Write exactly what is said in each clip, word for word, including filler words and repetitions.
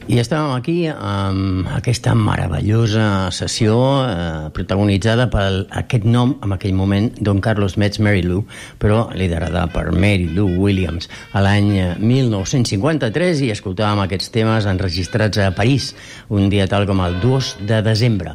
I estàvem aquí amb aquesta meravellosa sessió eh, protagonitzada per aquest nom, en aquell moment, Don Carlos Metz Mary Lou, però liderada per Mary Lou Williams a l'any mil nou-cents cinquanta-tres, i escoltàvem aquests temes enregistrats a París un dia tal com el dos de desembre.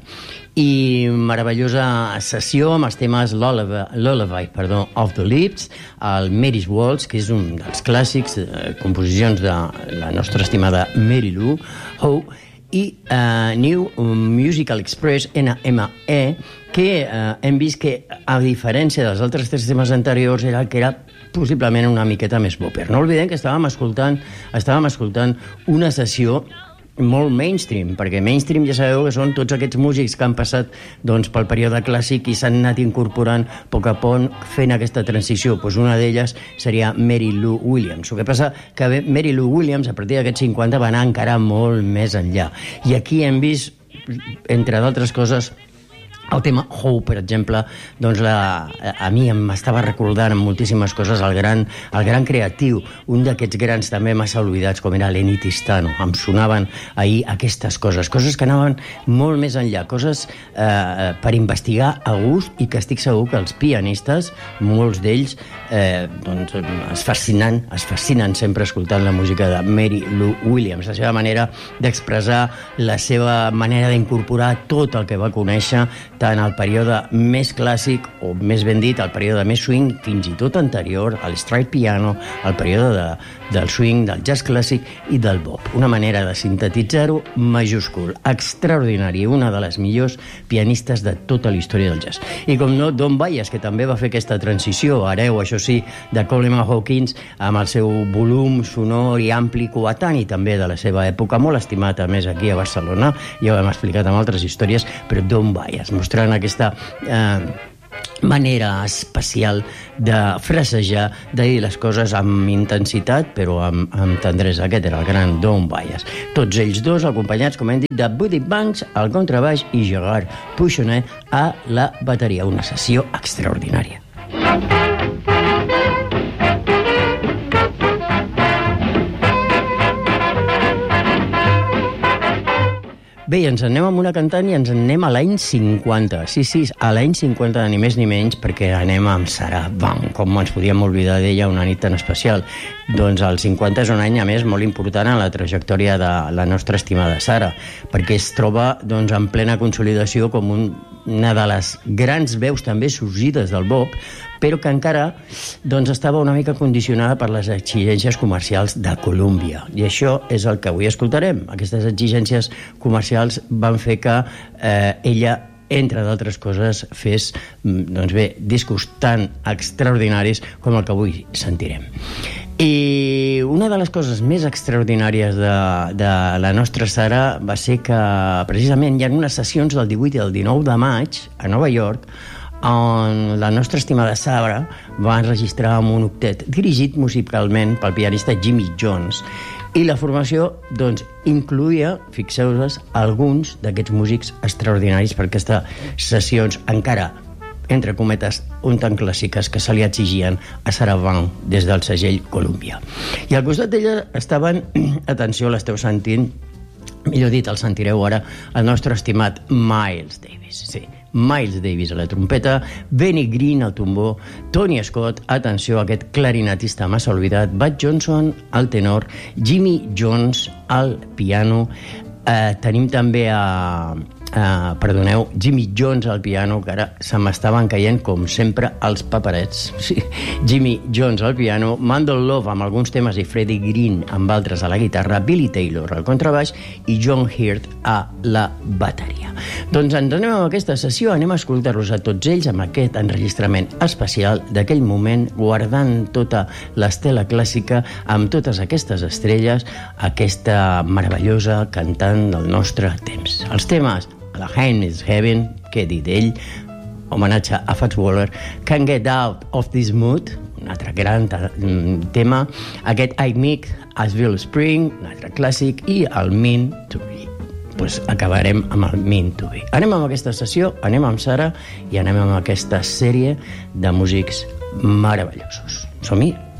I meravellosa sessió amb els temes Lullaby, Lullaby perdó, of the Lips, el Mary's Waltz, que és un dels clàssics, eh, composicions de la nostra estimada Mary Lou Ho, i eh, New Musical Express, N M E, que eh, hem vist que, a diferència dels altres tres temes anteriors, era que era possiblement una miqueta més bopper. No oblidem que estàvem escoltant, estàvem escoltant una sessió molt mainstream, perquè mainstream ja sabeu que són tots aquests músics que han passat doncs, pel període clàssic i s'han anat incorporant a poc a poc fent aquesta transició. Pues una d'elles seria Mary Lou Williams. El que passa que Mary Lou Williams a partir d'aquests cinquanta va anar encara molt més enllà, i aquí hem vist, entre d'altres coses, el tema Ho, per exemple, doncs la, a mi m'estava recordant moltíssimes coses el gran, el gran creatiu, un d'aquests grans també massa oblidats com era Lenny Tristano. Em sonaven ahir aquestes coses, coses que anaven molt més enllà, coses eh, per investigar a gust, i que estic segur que els pianistes, molts d'ells, eh, doncs, es fascinen, es fascinen sempre escoltant la música de Mary Lou Williams, la seva manera d'expressar, la seva manera d'incorporar tot el que va conèixer, tant al període més clàssic, o més ben dit, al període més swing, fins i tot anterior, al stride piano, al període de, del swing, del jazz clàssic i del bop. Una manera de sintetitzar-ho majúscul, extraordinari, una de les millors pianistes de tota la història del jazz. I com no, Don Byas, que també va fer aquesta transició, hereu, això sí, de Coleman Hawkins, amb el seu volum sonor i ampli coetani també de la seva època, molt estimat a més aquí a Barcelona, ja ho hem explicat en altres històries, però Don Byas, mostrant aquesta eh, manera especial de frasejar, de dir les coses amb intensitat, però amb, amb tendresa. Aquest era el gran Don Byas. Tots ells dos, acompanyats, com hem dit, de Buddy Banks al contrabaix i Gerard Pouchonnet a la bateria. Una sessió extraordinària. Bé, ens anem amb una cantant i ens anem a l'any cinquanta. Sí, sí, a l'any cinquanta, ni més ni menys, perquè anem amb Sarah Vaughan. Com ens podíem oblidar d'ella una nit tan especial? Doncs el cinquanta és un any, a més, molt important en la trajectòria de la nostra estimada Sarah, perquè es troba doncs, en plena consolidació com un, una de les grans veus també sorgides del bop, però que encara doncs, estava una mica condicionada per les exigències comercials de Columbia. I això és el que avui escoltarem. Aquestes exigències comercials van fer que eh, ella, entre d'altres coses, fes doncs bé, discos tan extraordinaris com el que avui sentirem. I una de les coses més extraordinàries de, de la nostra Sarah va ser que precisament hi ha unes sessions del divuit i el dinou de maig a Nova York on la nostra estimada Sarah va enregistrar amb un octet dirigit musicalment pel pianista Jimmy Jones, i la formació doncs, incluïa, fixeu-vos, alguns d'aquests músics extraordinaris per aquestes sessions encara, entre cometes, un tant clàssiques que se li exigien a Sarah Vaughan des del segell Columbia. I al costat d'ella estaven, atenció, l'esteu sentint, millor dit, el sentireu ara, el nostre estimat Miles Davis, sí, Miles Davis a la trompeta, Benny Green al trombó, Tony Scott, atenció, aquest clarinetista massa oblidat, Bud Johnson al tenor, Jimmy Jones al piano, eh, tenim també a... Uh, perdoneu, Jimmy Jones al piano, que ara se m'estaven caient com sempre els paperets. Sí. Jimmy Jones al piano, Mandel Love amb alguns temes i Freddie Green amb altres a la guitarra, Billy Taylor al contrabaix i John Hirt a la bateria. Doncs ens anem amb aquesta sessió, anem a escoltar-los a tots ells amb aquest enregistrament especial d'aquell moment, guardant tota l'estela clàssica amb totes aquestes estrelles, aquesta meravellosa cantant del nostre temps. Els temes La Hand is Heaven, que he dit ell, homenatge a Fats Waller, Can't Get Out of This Mood, un altre gran tema, aquest I Make Asheville Spring, un altre clàssic, i el Mean to Be. Pues acabarem amb el Mean to Be. Anem amb aquesta sessió, anem amb Sarah i anem amb aquesta sèrie de músics meravellosos. Som-hi!